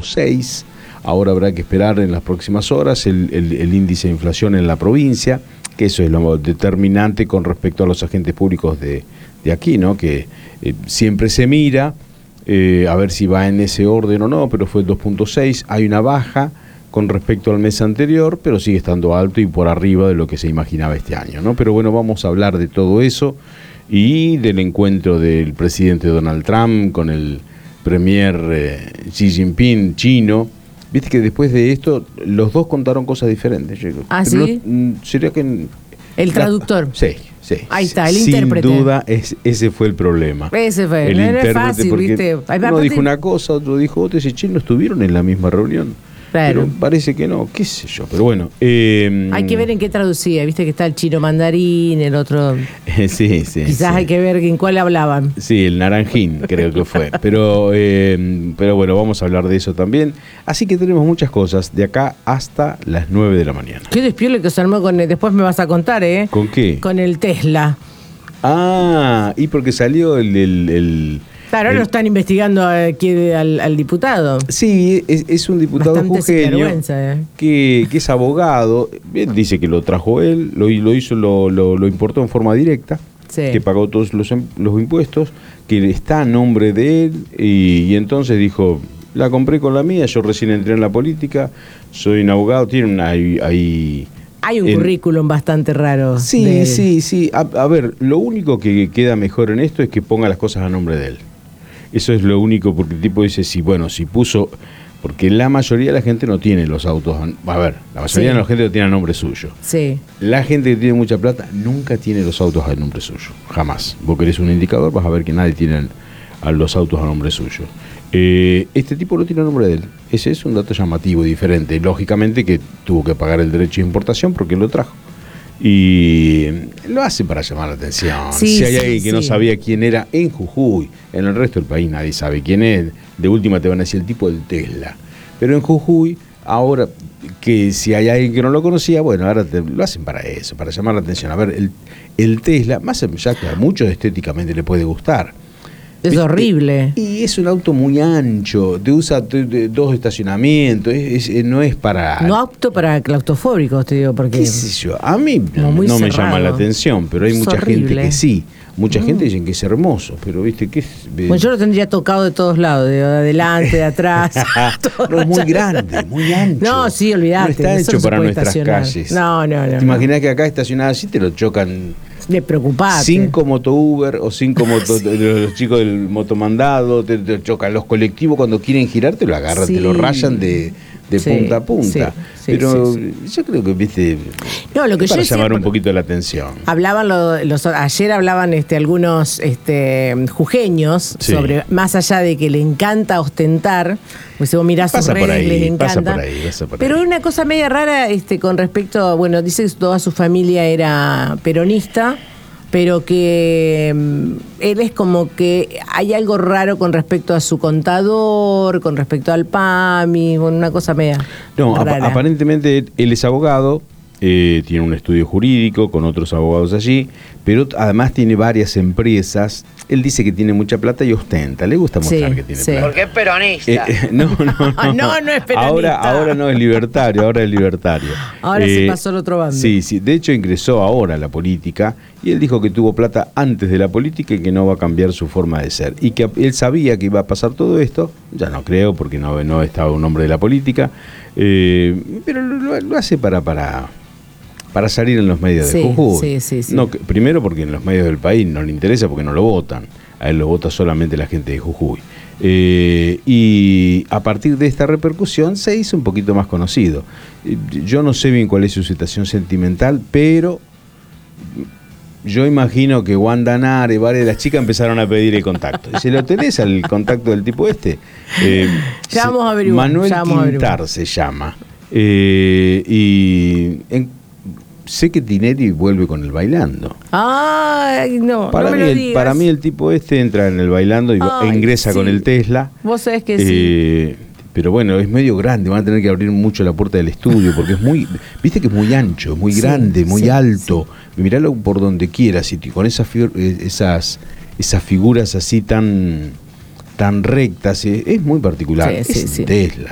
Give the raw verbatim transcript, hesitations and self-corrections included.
seis. Ahora habrá que esperar en las próximas horas el, el, el índice de inflación en la provincia, que eso es lo determinante con respecto a los agentes públicos de, de aquí, ¿no? Que eh, siempre se mira eh, a ver si va en ese orden o no, pero fue dos punto seis. Hay una baja con respecto al mes anterior, pero sigue estando alto y por arriba de lo que se imaginaba este año, ¿no? Pero bueno, vamos a hablar de todo eso y del encuentro del presidente Donald Trump con el premier eh, Xi Jinping chino. Viste que después de esto los dos contaron cosas diferentes. ¿Ah, sí? No, sería que el traductor. La, sí, sí. Ahí está, el Sin intérprete. Sin duda, es, ese fue el problema. Ese fue. El no intérprete, es fácil, porque ¿viste? uno dijo una cosa, otro dijo otra, y ese chino estuvieron en la misma reunión. Claro. Pero parece que no, qué sé yo, pero bueno. Eh, hay que ver en qué traducía, viste que está el chino mandarín, el otro... sí, sí. Quizás sí. hay que ver en cuál hablaban. Sí, el naranjín creo que fue. Pero, eh, pero bueno, vamos a hablar de eso también. Así que tenemos muchas cosas de acá hasta las nueve de la mañana. Qué despiole que se armó con el... Después me vas a contar, ¿eh? ¿Con qué? Con el Tesla. Ah, y porque salió el... el, el Claro, ahora lo están investigando aquí al, al diputado. Sí, es, es un diputado jujeño eh. que, que es abogado. Él dice que lo trajo él, lo, lo hizo, lo, lo, lo importó en forma directa, sí. Que pagó todos los, los impuestos, que está a nombre de él, y, y entonces dijo, la compré con la mía, yo recién entré en la política, soy un abogado, tiene una... Hay, hay, hay un el, currículum bastante raro. Sí, sí, sí. A, a ver, lo único que queda mejor en esto es que ponga las cosas a nombre de él. Eso es lo único, porque el tipo dice, sí, bueno, si puso... Porque la mayoría de la gente no tiene los autos... A ver, la mayoría sí. de la gente lo tiene a nombre suyo. Sí. La gente que tiene mucha plata nunca tiene los autos a nombre suyo. Jamás. Vos querés un indicador, vas a ver que nadie tiene a los autos a nombre suyo. Eh, este tipo lo tiene a nombre de él. Ese es un dato llamativo, diferente. Lógicamente que tuvo que pagar el derecho de importación porque él lo trajo. Y lo hace para llamar la atención. Sí, si hay sí, alguien que sí. no sabía quién era en Jujuy, en el resto del país nadie sabe quién es. De última te van a decir el tipo del Tesla. Pero en Jujuy, ahora que si hay alguien que no lo conocía, bueno, ahora te, lo hacen para eso, para llamar la atención. A ver, el, el Tesla, más allá que a muchos estéticamente le puede gustar. Es horrible. Y es un auto muy ancho, te usa te, te, dos estacionamientos, es, es, no es para... No apto para claustrofóbicos, te digo, porque... ¿Qué sé yo? A mí no, no me llama la atención, pero hay es mucha horrible. gente que sí. Mucha mm. gente dice que es hermoso, pero viste que es... Bueno, yo lo tendría tocado de todos lados, de adelante, de atrás. No, es muy grande, muy ancho. No, sí, olvidate. No está hecho no para nuestras estacionar. calles. No, no, no. ¿Te no. imaginas que acá estacionado así te lo chocan... De preocuparte. Cinco moto Uber o cinco moto, sí. los chicos del motomandado, te, te chocan los colectivos cuando quieren girar, te lo agarran, sí. te lo rayan de, de sí, punta a punta. Sí, sí, Pero sí, sí. yo creo que, viste, no, lo que para yo llamar decía, un poquito la atención. Hablaban lo, los, ayer hablaban este, algunos este, jujeños sí. sobre, más allá de que le encanta ostentar, pues si vos mirás sus redes, ahí, les encanta. Pasa por ahí, pasa por pero ahí. una cosa media rara este, con respecto, bueno, dice que toda su familia era peronista, pero que um, él es como que hay algo raro con respecto a su contador, con respecto al P A M I, una cosa media No, rara. ap- aparentemente él es abogado, eh, tiene un estudio jurídico con otros abogados allí, pero además tiene varias empresas. Él dice que tiene mucha plata y ostenta, le gusta mostrar sí, que tiene sí. plata. Porque es peronista. Eh, eh, no, no, no. no, no es peronista. Ahora, ahora no es libertario, ahora es libertario. Ahora eh, se pasó al otro bando. Sí, sí. De hecho ingresó ahora a la política y él dijo que tuvo plata antes de la política y que no va a cambiar su forma de ser. Y que él sabía que iba a pasar todo esto, ya no creo porque no, no estaba un hombre de la política, eh, pero lo, lo hace para... para para salir en los medios sí, de Jujuy. Sí, sí, sí. No, primero porque en los medios del país no le interesa porque no lo votan. A él lo vota solamente la gente de Jujuy. Eh, y a partir de esta repercusión se hizo un poquito más conocido. Yo no sé bien cuál es su situación sentimental, pero yo imagino que Wanda Nara y varias de las chicas empezaron a pedir el contacto. Dice, ¿lo tenés al contacto del tipo este? Eh, ya vamos a averiguar. Manuel ya vamos Quintar a averiguar. se llama. Eh, y... En, sé que Tinelli vuelve con el Bailando. Ay, no, para, no mí me lo el, digas. para mí el tipo este entra en el Bailando y Ay, ingresa sí. con el Tesla. Vos sabés que eh, sí. Pero bueno, es medio grande, van a tener que abrir mucho la puerta del estudio porque es muy, viste que es muy ancho, muy sí, grande, muy sí, alto. Sí. Miralo por donde quieras y con esas, esas, esas figuras así tan... tan rectas, es muy particular, Sí, es sí, sí. Tesla.